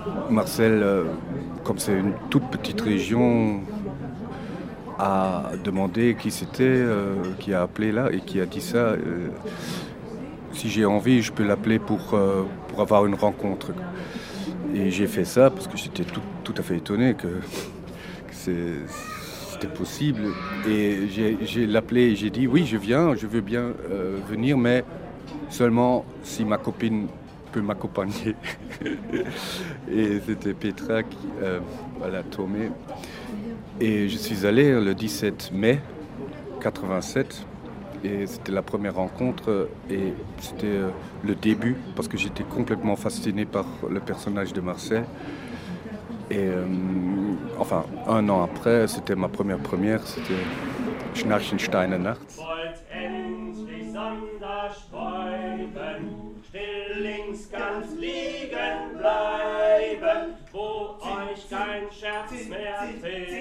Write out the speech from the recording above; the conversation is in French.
Marcel, comme c'est une toute petite région, a demandé qui c'était, qui a appelé là et qui a dit ça. Si j'ai envie, je peux l'appeler pour avoir une rencontre. Et j'ai fait ça parce que j'étais tout à fait étonné c'était possible. Et j'ai l'appelé et j'ai dit oui, je veux bien venir, mais seulement si ma copine peut m'accompagner. Et c'était Petra qui voilà, Tomé. Et je suis allé le 17 mai 87. Et c'était la première rencontre et c'était le début parce que j'étais complètement fasciné par le personnage de Marcel. Et enfin, un an après, c'était ma première, c'était Schnarchensteiner Nachts. Still links ganz liegen bleiben, wo euch kein Scherz mehr zählt.